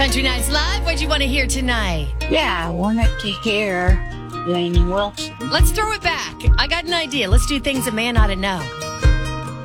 Country Nights Live, what do you want to hear tonight? Yeah, I wanted to hear Lainey Wilson. Let's throw it back. I got an idea. Let's do things a man ought to know.